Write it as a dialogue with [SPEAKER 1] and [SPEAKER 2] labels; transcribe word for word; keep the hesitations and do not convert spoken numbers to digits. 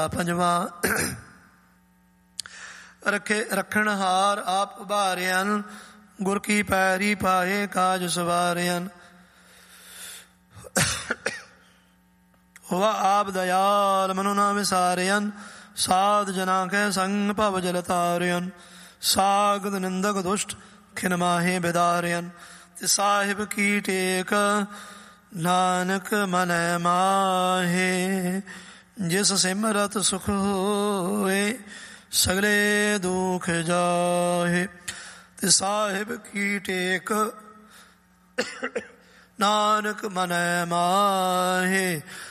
[SPEAKER 1] ਪੰਜਵਾਂ ਰੱਖੇ ਰੱਖਣ ਹਾਰ ਆਪ ਉਭਾਰਿਆਨ, ਗੁਰ ਕੀ ਪੈਰੀ ਪਾਏ ਕਾਜ ਸਵਾਰਿਆਨ। ਹੋਵਾ ਆਪ ਦਇਆਲ ਮਨੁ ਨਾ ਵਿਸਾਰਿਆਨ, ਸਾਧ ਜਨਾ ਕੇ ਸੰਗ ਭਵ ਜਲ ਤਾਰਿਆਨ। ਸਾਗਤ ਨਿੰਦਕ ਦੁਸ਼ਟ ਖਿਨ ਮਾਹੇ ਬਿਦਾਰਿਆਨ, ਤੇ ਸਾਹਿਬ ਕੀ ਟੇਕ ਨਾਨਕ ਮਨੈ ਮਾਹੇ। ਜਿਸ ਸਿਮਰਤ ਸੁਖ ਹੋਏ ਸਗਲੇ ਦੁਖ ਜਾਹੇ, ਤੇ ਸਾਹਿਬ ਕੀ ਟੇਕ ਨਾਨਕ ਮਨੈ ਮਾਹੇ।